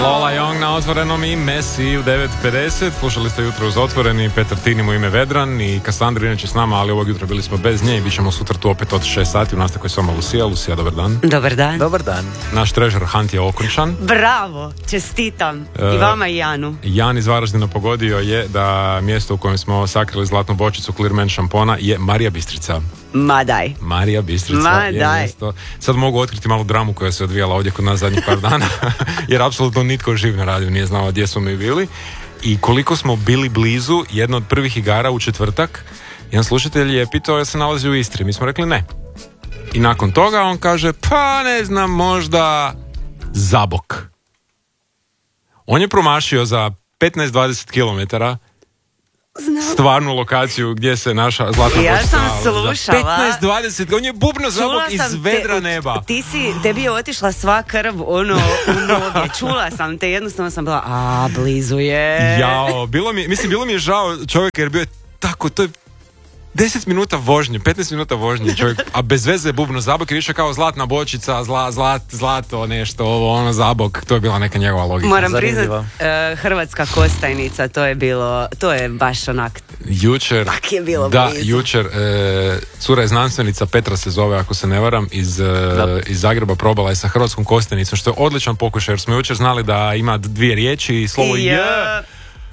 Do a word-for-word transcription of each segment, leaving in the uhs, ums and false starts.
Lola Young na Otvorenom i Messi u devet pedeset. Slušali ste jutro uz Otvoreni, Petar Tini mu ime Vedran i Kassandra inače s nama, ali ovog jutra bili smo bez nje i bit ćemo sutra tu opet od šest sati. U nastavku je s vama Lucija. Lucija, dobar dan. Dobar dan. Dobar dan. Naš treasure hunt je okončan. Bravo, čestitam. E, I vama i Janu. Jan iz Varaždina pogodio je da mjesto u kojem smo sakrili zlatnu bočicu Clearman šampona je Marija Bistrica. Ma daj. Marija Bistrica Ma je daj. mjesto. Sad mogu otkriti malu dramu koja se odvijala ovdje kod nas zadnjih par dana, jer apsolutno nitko živ na radiju nije znao gdje smo mi bili i koliko smo bili blizu. Jedna od prvih igara u četvrtak, jedan slušatelj je pitao jel se nalazi u Istri, mi smo rekli ne. I nakon toga on kaže pa ne znam, možda Zabok. On je promašio za petnaest do dvadeset kilometara Znam. stvarnu lokaciju gdje se naša zlatna Ja bočica sam nalazi. slušala. petnaest do dvadeset, on je bubno Zabok Čula iz sam vedra te, neba. Ti si, tebi je otišla sva krv ono u noge. Čula sam te, jednostavno sam bila, a blizu je. Jao, bilo mi, mislim, bilo mi je žao čovjeka jer bio je tako, to je deset minuta vožnje, petnaest minuta vožnje čovjek, a bez veze je bubno Zabok je više kao zlatna bočica, zla, zlat, zlato, nešto, ovo, ono, Zabok, to je bila neka njegova logika. Moram priznat, Zanimljivo. uh, Hrvatska Kostajnica, to je bilo, to je baš onak, Jučer, tak je bilo da, blizu. jučer, e, cura je znanstvenica, Petra se zove, ako se ne varam, iz, e, iz Zagreba, probala je sa Hrvatskom Kostajnicom, što je odličan pokušaj, jer smo jučer znali da ima dvije riječi, slovo I, J. uh,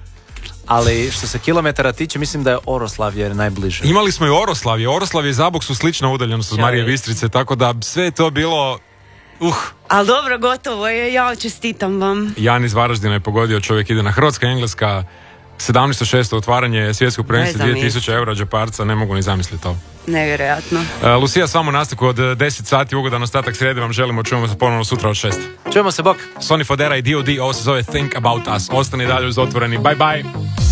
Ali što se kilometara tiče, mislim da je Oroslavje najbliže. Imali smo i Oroslavje, Oroslavje i Zabok su slična udaljenost od Marije Bistrice, tako da sve je to bilo, uh. ali dobro, gotovo je, ja čestitam vam. Jan iz Varaždina je pogodio, čovjek ide na Hrvatska, Engleska, sedamnaest šest otvaranje svjetskog prvenstva, Ne dvije tisuće eura džeparca, ne mogu ni zamisliti to. Nevjerojatno. Uh, Lucija, s vama u nastavku od deset sati, ugodan ostatak srijede vam želimo, čujemo se ponovno sutra od šest. Čujemo se, bok. Sonny Fodera i D O D, ovo se zove Think About Us. Ostani dalje uz Otvoreni, bye bye.